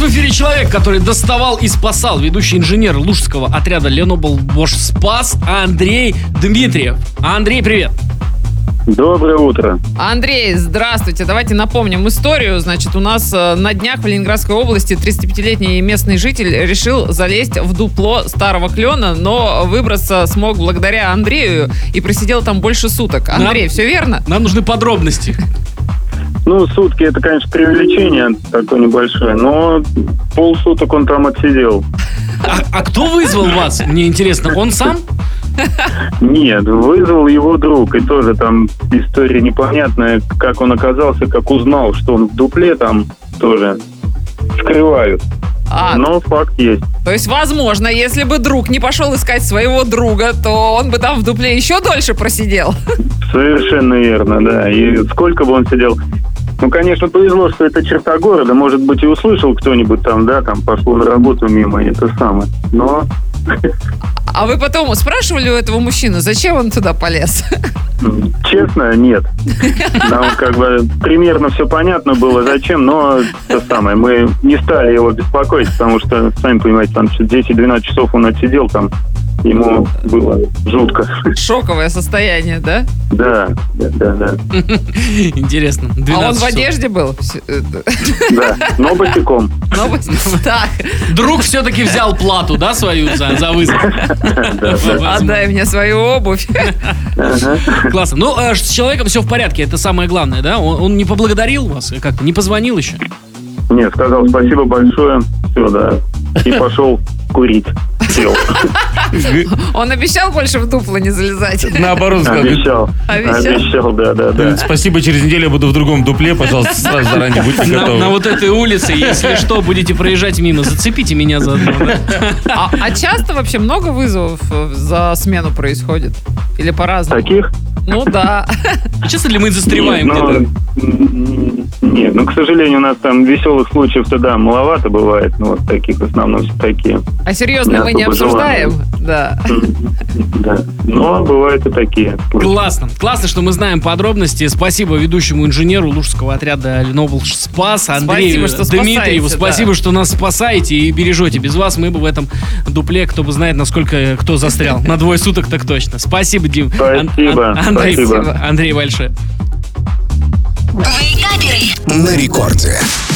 в эфире человек, который доставал и спасал, ведущий инженер лужского отряда Ленобль Спас Андрей Дмитриев. Андрей, привет. Доброе утро. Андрей, здравствуйте. Давайте напомним историю. Значит, у нас на днях в Ленинградской области 35-летний местный житель решил залезть в дупло старого клена, но выбраться смог благодаря Андрею и просидел там больше суток. Андрей, все верно? Нам нужны подробности. Ну, сутки это, конечно, преувеличение такое небольшое, но полсуток он там отсидел. А кто вызвал вас? Мне интересно, он сам? Нет, вызвал его друг, и тоже там история непонятная, как он оказался, как узнал, что он в дупле, там тоже скрывают. Но факт есть. То есть, возможно, если бы друг не пошел искать своего друга, то он бы там в дупле еще дольше просидел. Совершенно верно, да. И сколько бы он сидел... Ну, конечно, повезло, что это черта города. Может быть, и услышал кто-нибудь там, да, там пошел на работу мимо, и это самое. Но... А вы потом спрашивали у этого мужчины, зачем он туда полез? Честно, нет. Нам как бы примерно все понятно было, зачем, но то самое, мы не стали его беспокоить, потому что, сами понимаете, там 10-12 часов он отсидел, там ему было жутко. Шоковое состояние, да? Да. Интересно. А он в одежде был? Да, но босиком. Так. Друг все-таки взял плату, да, свою за вызов? Отдай мне свою обувь. Классно. Ну, с человеком все в порядке, это самое главное, да? Он не поблагодарил вас? Как-то не позвонил еще? Нет, сказал спасибо большое, все, да. И пошел курить. Сел. Он обещал больше в дупло не залезать? Наоборот, обещал, да. Спасибо, через неделю я буду в другом дупле, пожалуйста, сразу заранее будьте готовы. На вот этой улице, если что, будете проезжать мимо, зацепите меня заодно. Да? А часто вообще много вызовов за смену происходит? Или по-разному? Таких? Ну да. Часто ли мы застреваем где-то? Нет, к сожалению, у нас там веселых случаев-то, да, маловато бывает, но вот таких в основном все такие. А серьезно мы не обсуждаем? Да. Да, но бывают и такие. Классно, что мы знаем подробности. Спасибо ведущему инженеру лужского отряда Ленобль Спас Андрею Дмитриеву. Спасибо, что нас спасаете и бережете. Без вас мы бы в этом дупле, кто бы знает, насколько кто застрял. На 2 суток так точно. Спасибо, Дим. Спасибо. Андрей большое. На рекорде.